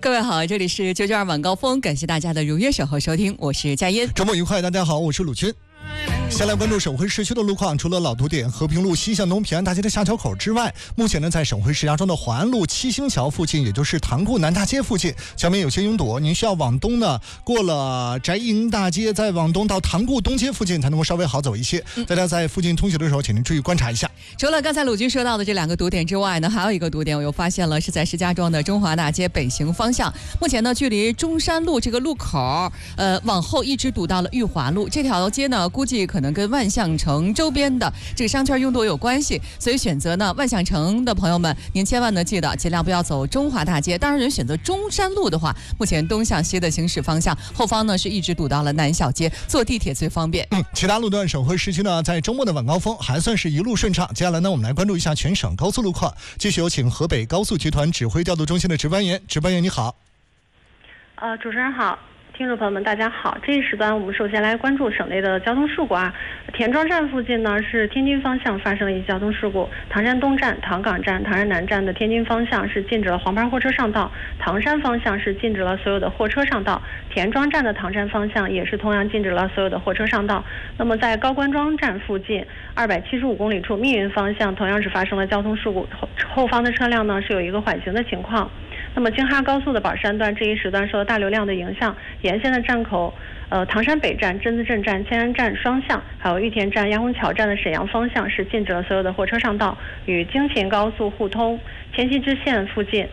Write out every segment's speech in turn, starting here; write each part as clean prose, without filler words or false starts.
各位好，这里是992晚高峰，感谢大家的如约守候收听，我是佳音。 周末愉快，大家好，我是鲁军。先来关注省会市区的路况，除了老堵点和平路西向东平安大街的下桥口之外，目前呢在省会石家庄的华安路七星桥附近，也就是塘沽南大街附近，桥面有些拥堵，您需要往东呢过了翟营大街，再往东到塘沽东街附近才能够稍微好走一些。大家在附近通行的时候，请您注意观察一下。 除了刚才鲁军说到的这两个堵点之外呢，还有一个堵点我又发现了，是在石家庄的中华大街北行方向。目前呢，距离中山路这个路口，往后一直堵到了裕华路。这条街呢，估计可能跟万象城周边的这个商圈拥堵有关系，所以选择呢万象城的朋友们，您千万呢记得尽量不要走中华大街。当然，人选择中山路的话，目前东向西的行驶方向，后方呢是一直堵到了南小街，坐地铁最方便。 其他路段省会市区呢，在周末的晚高峰还算是一路顺畅。接下来呢，我们来关注一下全省高速路况。继续有请河北高速集团指挥调度中心的值班员，值班员你好。 主持人好，听众朋友们大家好。这一时段我们首先来关注省内的交通事故啊。田庄站附近呢是天津方向发生了一起交通事故，唐山东站、唐岗站、唐山南站的天津方向是禁止了黄牌货车上道，唐山方向是禁止了所有的货车上道，田庄站的唐山方向也是同样禁止了所有的货车上道。那么在高官庄站附近275公里处密云方向同样是发生了交通事故，后方的车辆呢是有一个缓行的情况。那么京哈高速的宝山段这一时段受到大流量的影响，沿线的站口唐山北站、榛子镇站、迁安站双向，还有玉田站、鸭红桥站的沈阳方向是禁止了所有的货车上道，与京秦高速互通。黔西支线附近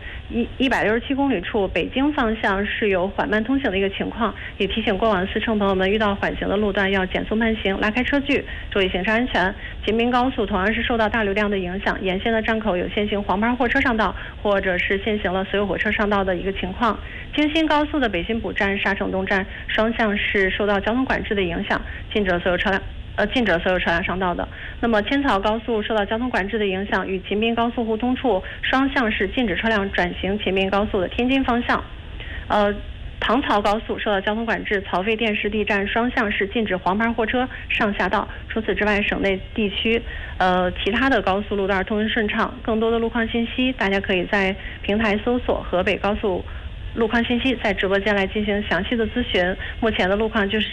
167公里处北京方向是有缓慢通行的一个情况，也提醒过往司乘朋友们遇到缓行的路段要减速慢行，拉开车距，注意行车安全。秦滨高速同样是受到大流量的影响，沿线的站口有限行黄牌货车上道，或者是限行了所有火车上道的一个情况。京新高速的北新浦站、沙城东站双向是受到交通管制的影响，禁止了所有车辆上道的。那么千草高速受到交通管制的影响，与秦滨高速互通处双向是禁止车辆转行秦滨高速的天津方向。唐曹高速受到交通管制，曹妃电视地站双向是禁止黄牌货车上下道。除此之外，省内地区其他的高速路段通行顺畅。更多的路况信息，大家可以在平台搜索河北高速路况信息，在直播间来进行详细的咨询。目前的路况就是